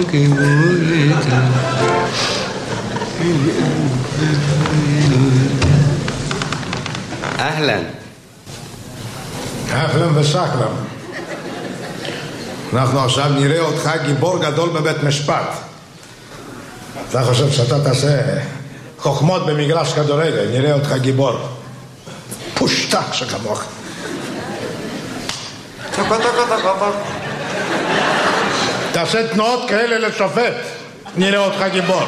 אהלן. אהלן וסהלן. אנחנו עכשיו נראה אותך גיבור גדול בבית משפט. אתה חושב שאתה תעשה חוכמות במגרש כדורגל, נראה אותך גיבור. פושטק שכמוך. תעשה תנועות כאלה לשופט, נראה אותך גיבור.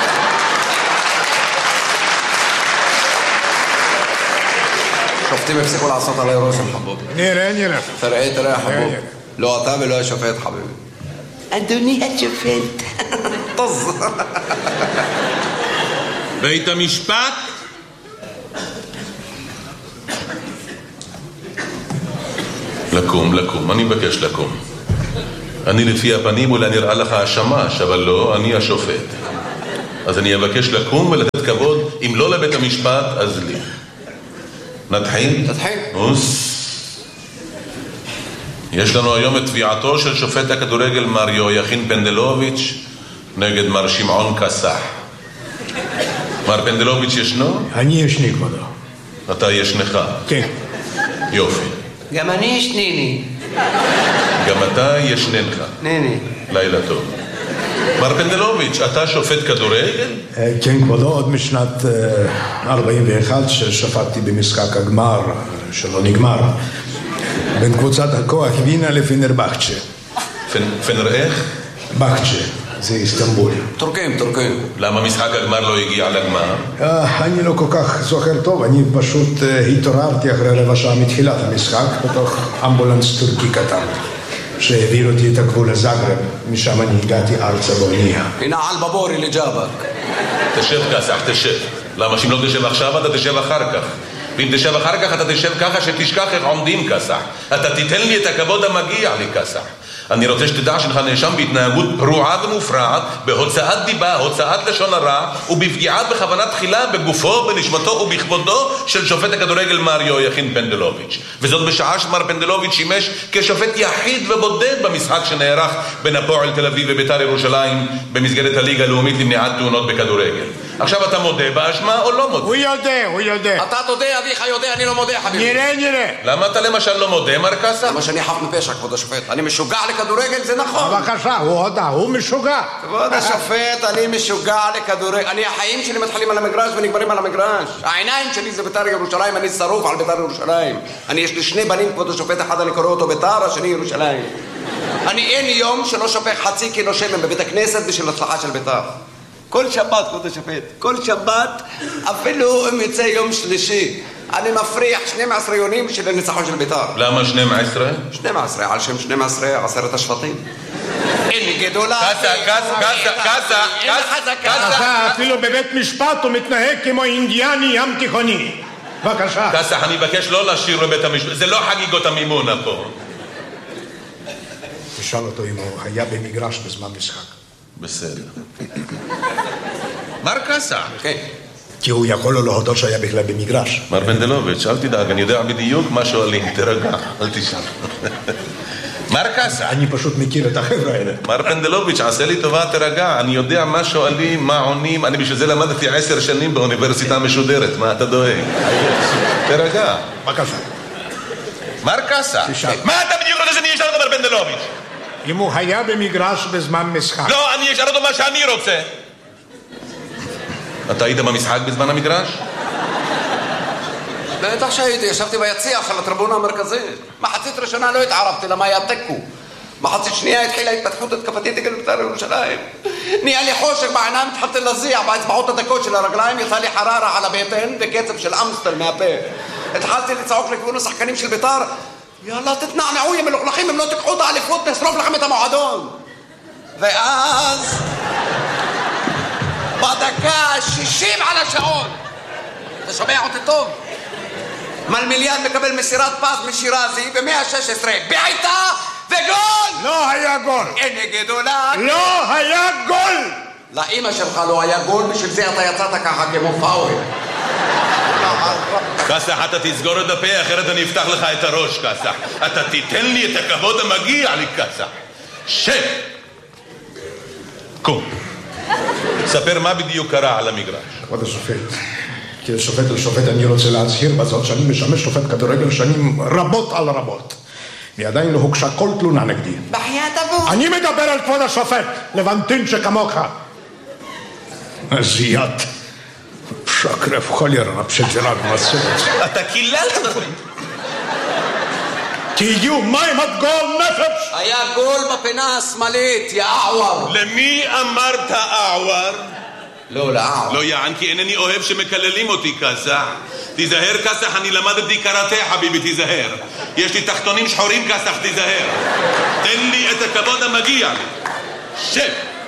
שופטים הפסיקו לעשות עליי רושם חבוב. נראה. תראה חבוב. לא אתה ולא השופט חביבי. אדוני השופט. טוז. בית המשפט? לקום, אני מבקש לקום. אני לפי הפנים אולי נראה לך השמש, אבל לא, אני השופט. אז אני אבקש לקום ולתת כבוד, אם לא לבית המשפט, אז לי. נתחיל? תתחיל. יש לנו היום את תביעתו של שופט הכדורגל מר יויכין פנדלוביץ' נגד מר שמעון קסח. מר פנדלוביץ' ישנו? אני ישני כבודו. אתה ישנך? כן. יופי. גם אני ישניני. גם אתה ישננך. ניני. לילה טוב. מר פנדלוביץ', אתה שופט כדורגל? כן כבודו, עוד משנת 41 ששפטתי במשחק הגמר שלא נגמר בין קבוצת הכוח וינה לפנרבחצ'ה. פנר איך? בחצ'ה, זה איסטנבול. טורקים. למה משחק הגמר לא הגיע לגמר? אני לא כל כך זוכר טוב, אני פשוט התעוררתי אחרי רבע שעה מתחילת המשחק בתוך אמבולנס טורקי קטן שהעביר אותי את הגבול לזאגרב, משם אני הגעתי ארצה באונייה. הנה על בבורי לג'אבק. תשב קסח, תשב. למה שאם לא תשב עכשיו אתה תשב אחר כך, ואם תשב אחר כך אתה תשב ככה שתשכח איך עומדים קסח. אתה תיתן לי את הכבוד המגיע לי קסח. אני רוצה שתדע שלך נאשם בהתנהגות פרועה ומופרעת, בהוצאת דיבה, הוצאת לשון הרע, ובפגיעה בכוונה תחילה בגופו, בנשמתו ובכבודו של שופט הכדורגל מר יויכין פנדלוביץ'. וזאת בשעה שמר פנדלוביץ' שימש כשופט יחיד ובודד במשחק שנערך בין הפועל תל אביב ובית"ר ירושלים במסגרת הליגה הלאומית למניעת תאונות בכדורגל. עכשיו אתה מודה באשמה או לא מודה? הוא יודע. אתה תודה, אביך יודע, אני לא מודה חביבי. נראה. למה אתה למשל לא מודה, מר קסח? למה שאני חף מפשע, כבוד השופט. אני משוגע לכדורגל, זה נכון. בבקשה, הוא הודה, הוא משוגע. כבוד השופט, אני משוגע לכדורגל. החיים שלי מתחילים על המגרש ונגמרים על המגרש. העיניים שלי זה בית"ר ירושלים, אני שרוף על בית"ר ירושלים. יש לי שני בנים, כבוד השופט, אחד אני קורא אותו בית"ר, השני ירושלים. אין יום שלא שופך חצי קילו שמן בבית הכנסת בשביל הצלחה של בית"ר. כל שבת, כבוד השופט, כל שבת, אפילו אם יצא יום שלישי, אני מפריח 12 יונים של הניצחון של בית"ר. למה 12? 12, על שם 12, 10 השבטים. אין גדולה. קסח, אפילו בבית משפט הוא מתנהג כמו אינדיאני ים תיכוני. בבקשה. קסח, אני מבקש לא לשיר בבית המשפט, זה לא חגיגות המימונה פה. תשאל אותו אם הוא היה במגרש בזמן משחק. בסדר. מר קסח. כן. כי הוא יכול לו להודות שהיה בכלל במגרש. מר פנדלוביץ', אל תדאג, אני יודע בדיוק מה שואלים, תרגע, אל תשאל. מר קסח. אני פשוט מכיר את החבר'ה האלה. מר פנדלוביץ', עשה לי טובה, תרגע, אני יודע מה שואלים, מה עונים, אני בשביל זה למדתי 10 שנים באוניברסיטה משודרת, מה אתה דואג? תרגע. בבקשה. מר קסח. מה אתה בדיוק רוצה שאני אשאל אותו, מר פנדלוביץ'? אם הוא היה במגרש בזמן משחק. לא, אני אשאל אותו מה שאני רוצה. אתה היית במשחק בזמן המגרש? בטח שהייתי, ישבתי ביציע על הטריבונה המרכזית. מחצית ראשונה לא התערבתי, למה היה תיקו. מחצית שנייה התחילה התפתחות התקפתית נגד בית"ר ירושלים. נהיה לי חושך בעיניים, התחלתי להזיע באצבעות הדקות של הרגליים, יצא לי חררה על הבטן וקצב של אמסטל מהפה. התחלתי לצעוק לכיוון השחקנים של בית"ר, יאללה תתנענעו יא מלוכלכים, אם לא תיקחו את האליפות נשרוף לכם את המועדון. ואז בדקה 60 על השעון, אתה שומע אותי טוב? מלמיליאן מקבל מסירת פס משירזי ב-116, בעיטה וגול! לא היה גול! אין גדולה! לא היה גול! לאמא שלך לא היה גול, בשביל זה אתה יצאת ככה כמו פאוול. קסח, אתה תסגור את הפה, אחרת אני אפתח לך את הראש, קסח. אתה תיתן לי את הכבוד המגיע לי, קסח. שב! ספר מה בדיוק קרה על המגרש. כבוד השופט, כשופט לשופט אני רוצה להצהיר בזאת שאני משמש שופט כדורגל שנים רבות על רבות. ועדיין לא הוגשה כל תלונה נגדי. בחיית אבו. אני מדבר על כבוד השופט, לבנטין שכמוך. זיית. שקרף חולרה, פשטרק מסורת. אתה קיללת אותי. תהיו מים עד גול נפש! היה גול בפינה השמאלית, יא אעוור. למי אמרת אעוור? לא, לאעוור. לא יען, כי אינני אוהב שמקללים אותי כסח. תיזהר כסח, אני למדתי קראטה חביבי, תיזהר. יש לי תחתונים שחורים כסח, תיזהר. תן לי את הכבוד המגיע לי. שב.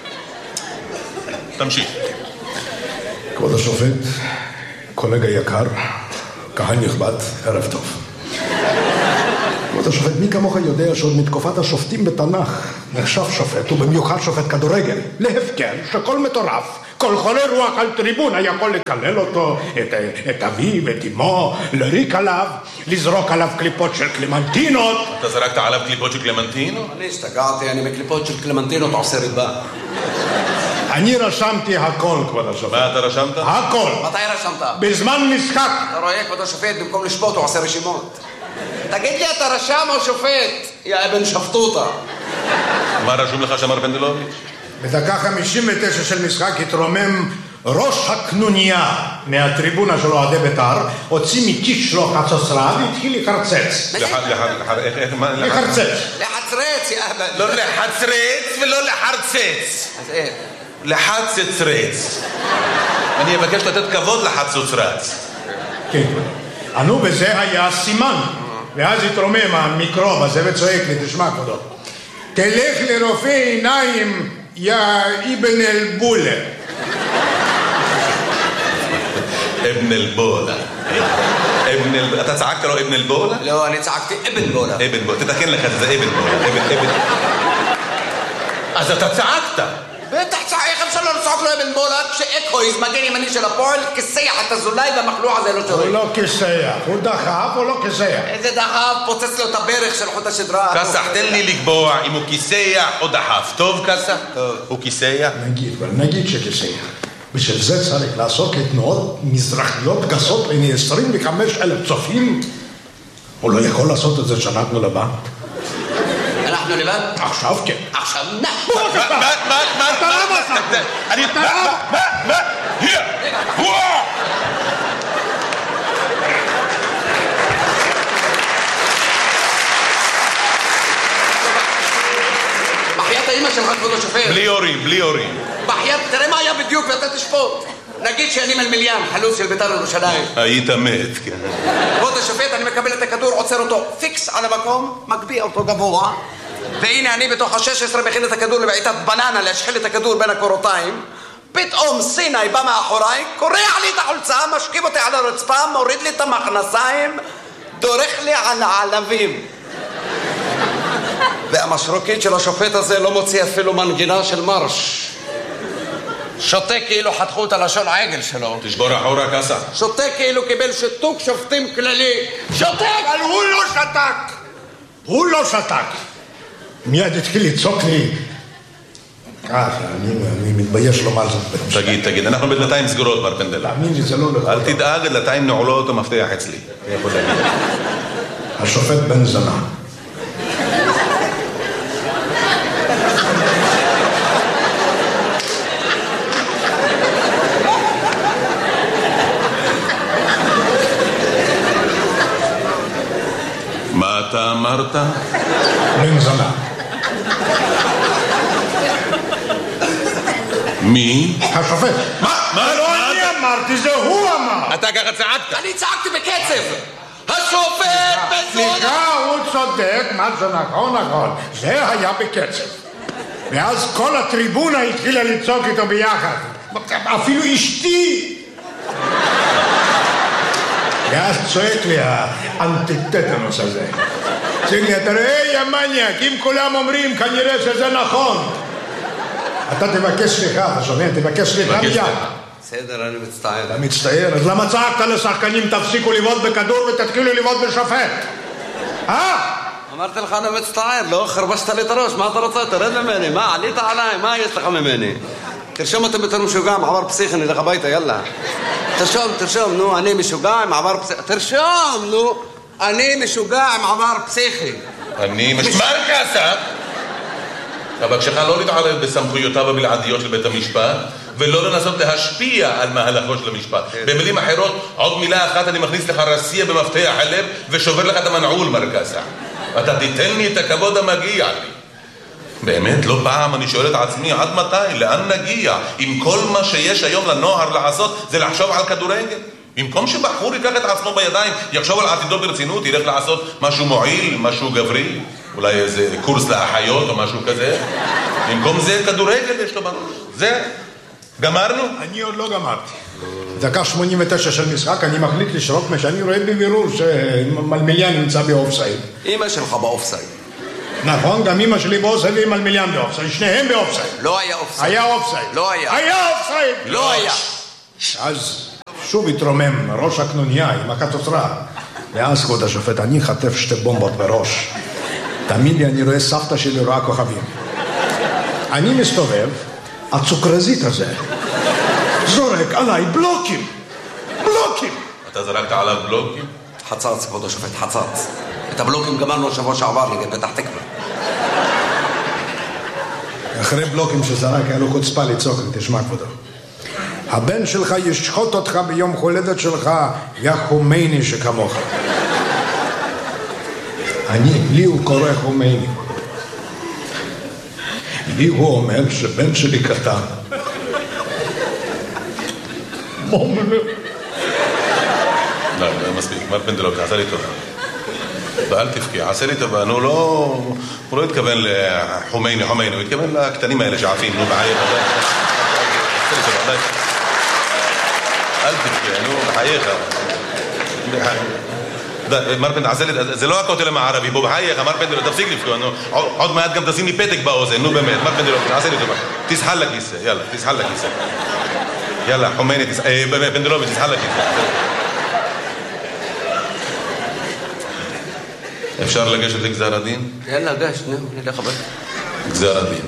תמשיך. כבוד השופט, קולגה יקר, קהל נכבד, ערב טוב. כבוד השופט, מי כמוך יודע שעוד מתקופת השופטים בתנ"ך נחשב שופט, ובמיוחד שופט כדורגל, להפקר שכל מטורף, כל חולה רוח על טריבונה יכול לקלל אותו, את אביו, את אמו, לריק עליו, לזרוק עליו קליפות של קלמנטינות. אתה זרקת עליו קליפות של קלמנטינות? אני השתגעתי, אני מקליפות של קלמנטינות עושה ריבה. אני רשמתי הכל, כבוד השופט. מה אתה רשמת? הכל. מתי רשמת? בזמן משחק. אתה רואה, כבוד השופט, במקום לשפוט הוא עושה רשימות. תגיד לי, אתה רשם או שופט? יא אבן שפטוטה. מה רשום לך שמר פנדלוביץ'? בדקה 59 של משחק התרומם ראש הקנוניה מהטריבונה של אוהדי בית"ר, הוציא מכיס שלו חצוצרה והתחיל לחרצץ. לחרצץ. לחצרץ, יא אבן. לא לחצרץ ולא לחרצץ. אז איך? לחצצרץ. אני אבקש לתת כבוד לחצוצרץ. כן. ענו בזה היה סימן. ואז התרומם המיקרוב הזה וצועק לי, תשמע כבודו, תלך לרופא עיניים, יא אבן אל-בולה. אבן אל-בולה. אתה צעקת לו אבן אל-בולה? לא, אני צעקתי אבן בולה. אבן בולה, תתקן לך את זה, אבן בולה. אז אתה צעקת. בטח צעק, איך אפשר לא לצעוק לו אבן בולה כשאקויז, מגן ימני של הפועל, כסייח את הזולאי והמחלוע הזה לא שורק. הוא לא כסייח, הוא דחף או לא כסייח? איזה דחף, פוצץ לו את הברך של חוט השדרה. כסח, תן לי לקבוע אם הוא כיסח או דחף. טוב כסח? טוב. הוא כיסח? נגיד שכסייח. בשביל זה צריך לעשות לתנועות מזרחיות גסות לעיני 25,000 צופים. הוא לא יכול לעשות את זה שאנחנו לבד. אנחנו לבד? עכשיו כן. עכשיו מה? אתה למה עשת? אני... מה? hier! בחיית האמא שלך, כבוד השופט. בלי הורים. בחיית, תראה מה היה בדיוק ואתה תשפוט. נגיד שאני מלמיליאן, חלוץ של בית"ר ירושלים. היית מת, כן. כבוד השופט, אני מקבל את הכדור, עוצר אותו פיקס על המקום, מגביה אותו גבוה, והנה אני בתוך ה-16 מכין את הכדור לבעיטת בננה, להשחיל את הכדור בין הקורותיים. פתאום סיני בא מאחוריי, קורע לי את החולצה, משכיב אותי על הרצפה, מוריד לי את המכנסיים, דורך לי על העלבים. והמשרוקית של השופט הזה לא מוציא אפילו מנגינה של מרש. שותה כאילו חתכו את הלשון העגל שלו. תשבור אחורה כסח. שותה כאילו קיבל שיתוק שופטים כללי. שותק! אבל הוא לא שתק. מיד התחיל לצעוק לי. אני מתבייש לומר זאת. תגיד, אנחנו בדלתיים סגורות, מר פנדל. תאמין לי, זה לא נכון. אל תדאג, דלתיים נעולות ומפתח אצלי. השופט בן זנה. מה אתה אמרת? בן זנה. מי? השופט. מה? לא אני אמרתי, זה הוא אמר. אתה ככה צעקת. אני צעקתי בקצב! השופט בן זונה! סליחה, הוא צודק, מה זה נכון. זה היה בקצב. ואז כל הטריבונה התחילה לצעוק איתו ביחד. אפילו אשתי. ואז צועק לי האנטיטטנוס הזה. צועק לי, אתה רואה, יא מניאק, אם כולם אומרים, כנראה שזה נכון. אתה תבקש סליחה, אתה שומע? תבקש סליחה מיד. בסדר, אני מצטער. אתה מצטער? אז למה צעקת לשחקנים, תפסיקו לבעוט בכדור ותתחילו לבעוט בשופט? אמרתי לך, אני מצטער, לא חרבשת לי את הראש, מה אתה רוצה? תרד ממני, מה, עלית עליי, מה יש לך ממני? תרשום אותי בתור משוגע עם עבר פסיכי, נלך הביתה, יאללה. תרשום, נו, אני משוגע עם עבר פסיכי. תרשום, נו, אני משוגע עם עבר פסיכי. אני משמר כסח. אבקשך לא להתערב בסמכויותיו הבלעדיות של בית המשפט, ולא לנסות להשפיע על מהלכו של המשפט. במילים אחרות, עוד מילה אחת אני מכניס לך רסייה במפתח הלב ושובר לך את המנעול, מר כסח. אתה תיתן לי את הכבוד המגיע לי. באמת, לא פעם אני שואל את עצמי, עד מתי? לאן נגיע? אם כל מה שיש היום לנוער לעשות זה לחשוב על כדורגל? במקום שבחור ייקח את עצמו בידיים, יחשוב על עתידו ברצינות, ילך לעשות משהו מועיל, משהו גברי, אולי איזה קורס לאחיות או משהו כזה. במקום זה כדורגל יש לו בראש. זה, גמרנו? אני עוד לא גמרתי. דקה 89 של משחק, אני מחליט לשרוק מה שאני רואה בבירור שמלמיליאן נמצא באופסייד. אמא שלך באופסייד. נכון, גם אמא שלי באופסייד ועם מלמיליאן באופסייד, שניהם באופסייד. לא היה אופסייד. היה אופסייד. לא היה. היה אופסייד! לא היה. אז שוב התרומם ראש הקנוניה עם הקטוטרה. ואז כבוד השופט, אני חטף 2 בומבות בראש. תמיד לי אני רואה סבתא שלי רואה כוכבים. אני מסתובב, הצוקרזית הזה זורק עליי בלוקים. אתה זרקת עליו בלוקים? חצץ, כבוד השופט, חצץ. את הבלוקים גמרנו שבוע שעבר נגד פתח תקווה. אחרי בלוקים שזרק היה לו חוצפה לצעוק, תשמע כבודו. הבן שלך ישחוט אותך ביום הולדת שלך, יא חומייני שכמוך. לי הוא קורא חומייני. לי הוא אומר שבן שלי קטן. לא, מספיק, מר פנדלוק, עשה לי טובה. ואל תבכי, עשה לי טובה, הוא לא התכוון לחומייני, הוא התכוון לקטנים האלה שעפים, נו בחייך. עשה לי טובה, אל תבכי, נו בחייך. מר פנדלוק, עשה לי, זה לא הכותל המערבי, בוא בחייך, מר פנדלוק, תפסיק לבכי, עוד מעט גם תשים לי פתק באוזן, נו באמת, מר פנדלוק, עשה לי טובה. תסחל לכיסא, יאללה, תסחל לכיסא. יאללה, חומייני, פנדלוביץ', תסחל לכיסא. אפשר לגשת לגזר הדין? יאללה, גש, נלך הביתה. גזר הדין.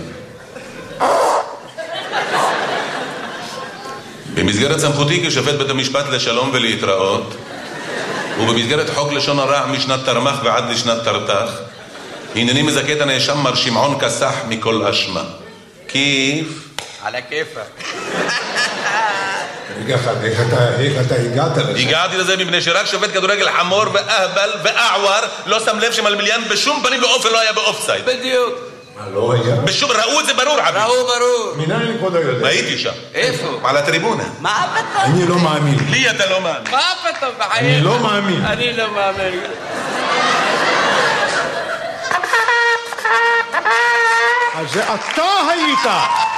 במסגרת סמכותי כשופט בית המשפט לשלום ולהתראות, ובמסגרת חוק לשון הרע משנת תרמ"ח ועד לשנת תרת"ח, הנני מזכה את הנאשם מר שמעון כסח מכל אשמה. כיף? על הכיפה. איך אתה הגעת לזה? הגעתי לזה מפני שרק שופט כדורגל חמור ואהבל ואעואר לא שם לב שמלמיליאן בשום פנים ואופן לא היה באופסייד. בדיוק. לא היה? בשום, ראו את זה ברור, עבי. ראו ברור. מנין כבודו יודע? הייתי שם. איפה? על הטריבונה. מה פתאום? אני לא מאמין. לי אתה לא מאמין. מה פתאום בחייך? אני לא מאמין. אני לא מאמין. אז זה אתה היית.